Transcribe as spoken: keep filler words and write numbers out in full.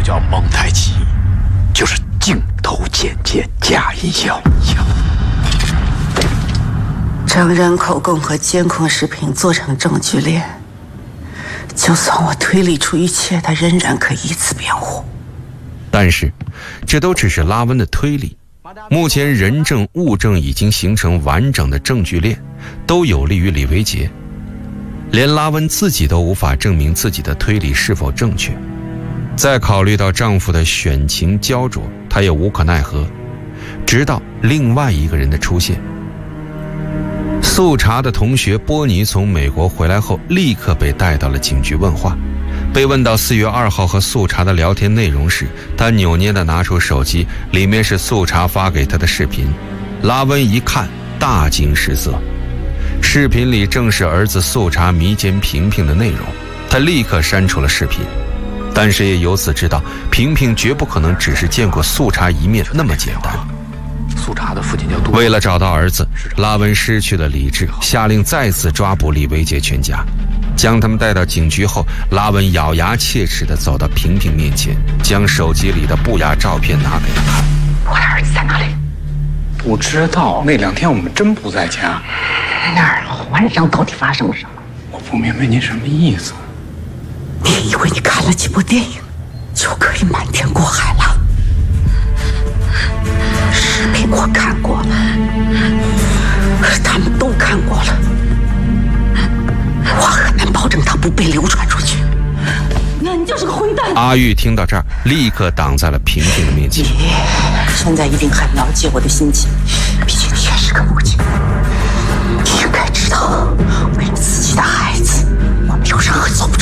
叫蒙太奇，就是镜头剪接加音效。 将人口供和监控视频做成证据链，就算我推理出一切，他仍然可以以此辩护。 但是，这都只是拉温的推理。目前人证物证已经形成完整的证据链，都有利于李维杰。连拉温自己都无法证明自己的推理是否正确。再考虑到丈夫的选情焦灼，她也无可奈何。直到另外一个人的出现。素茶的同学波尼从美国回来后，立刻被带到了警局问话。被问到四月二号和素茶的聊天内容时，他扭捏地拿出手机，里面是素茶发给他的视频。拉温一看，大惊失色。视频里正是儿子素茶迷奸萍萍的内容，他立刻删除了视频。但是也由此知道，萍萍绝不可能只是见过素茶一面那么简单。 素茶的父亲叫杜。 为了找到儿子，拉温失去了理智，下令再次抓捕李维杰全家。将他们带到警局后，拉温咬牙切齿地走到萍萍面前，将手机里的不雅照片拿给她看。 我的儿子在哪里？ 不知道，那两天我们真不在家。 那儿晚上到底发生了什么？ 我不明白您什么意思。 你以为你看了几部电影就可以瞒天过海了？视频我看过了，他们都看过了，我很难保证他不被流传出去。那你就是个混蛋！ 阿玉听到这儿，立刻挡在了萍萍的面前。 你现在一定很了解我的心情，毕竟你也是个母亲。你应该知道，为了自己的孩子，我没有任何做不